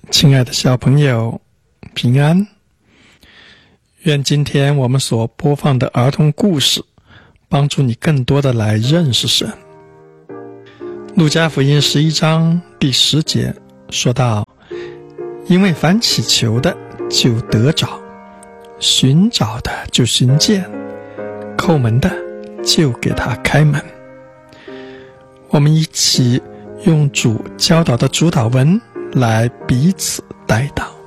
亲爱的小朋友，平安。愿今天我们所播放的儿童故事帮助你更多的来认识神。路加福音11章第10节说到，因为凡祈求的就得着，寻找的就寻见，叩门的就给他开门。我们一起用主教导的主祷文来彼此代祷。